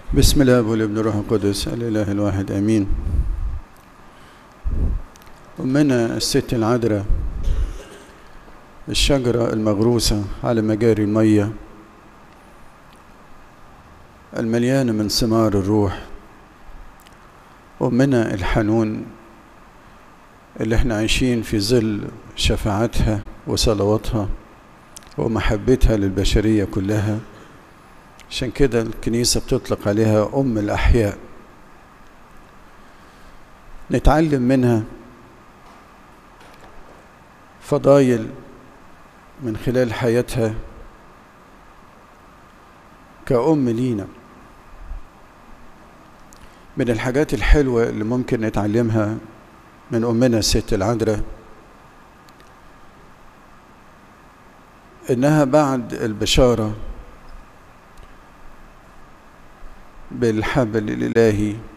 بسم الله والابن والروح القدس الإله الواحد آمين. أمنا الست العذراء، الشجرة المغروسة على مجاري المية المليانة من ثمار الروح، أمنا الحنون اللي احنا عايشين في ظل شفاعتها وصلواتها ومحبتها للبشرية كلها. عشان كده الكنيسة بتطلق عليها أم الأحياء. نتعلم منها فضايل من خلال حياتها كأم لينا. من الحاجات الحلوة اللي ممكن نتعلمها من أمنا الست العذراء إنها بعد البشارة بالحبل الإلهي